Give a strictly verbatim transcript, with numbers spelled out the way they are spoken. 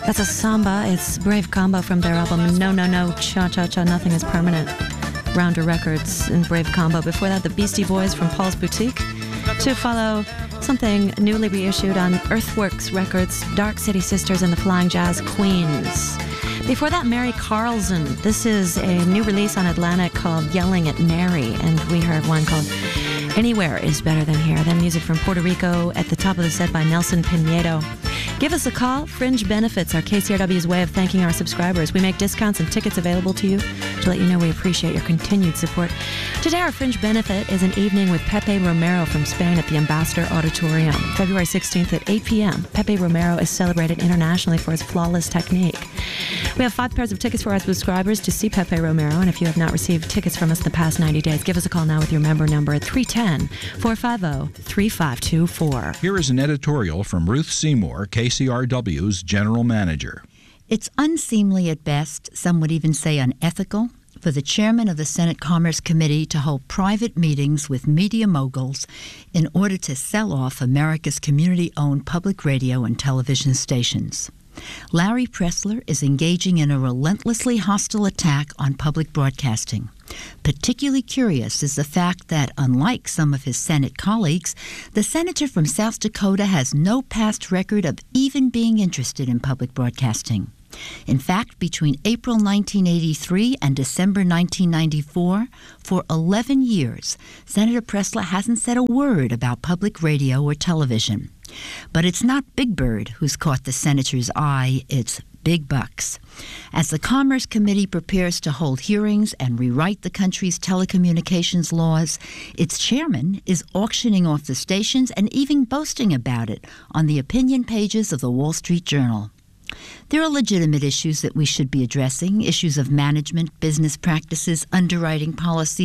That's a samba. It's Brave Combo from their album No No No Cha Cha Cha Nothing Is Permanent. Rounder Records and Brave Combo. Before that, the Beastie Boys from Paul's Boutique. To follow, something newly reissued on Earthworks Records, Dark City Sisters and the Flying Jazz Queens. Before that, Mary Carlson. This is a new release on Atlantic called Yelling at Mary, and we heard one called Anywhere Is Better Than Here. Then music from Puerto Rico at the top of the set by Nelson Pinedo. Give us a call. Fringe Benefits are K C R W's way of thanking our subscribers. We make discounts and tickets available to you to let you know we appreciate your continued support. Today, our Fringe Benefit is an evening with Pepe Romero from Spain at the Ambassador Auditorium. February sixteenth at eight p.m. Pepe Romero is celebrated internationally for his flawless technique. We have five pairs of tickets for our subscribers to see Pepe Romero, and if you have not received tickets from us in the past ninety days, give us a call now with your member number at three one zero, four five zero, three five two four. Here is an editorial from Ruth Seymour, K C R W's General Manager. It's unseemly at best, some would even say unethical, for the chairman of the Senate Commerce Committee to hold private meetings with media moguls in order to sell off America's community-owned public radio and television stations. Larry Pressler is engaging in a relentlessly hostile attack on public broadcasting. Particularly curious is the fact that, unlike some of his Senate colleagues, the senator from South Dakota has no past record of even being interested in public broadcasting. In fact, between April nineteen eighty-three and December nineteen ninety-four, for eleven years, Senator Pressler hasn't said a word about public radio or television. But it's not Big Bird who's caught the senator's eye, it's big bucks. As the Commerce Committee prepares to hold hearings and rewrite the country's telecommunications laws, its chairman is auctioning off the stations and even boasting about it on the opinion pages of the Wall Street Journal. There are legitimate issues that we should be addressing, issues of management, business practices, underwriting policy,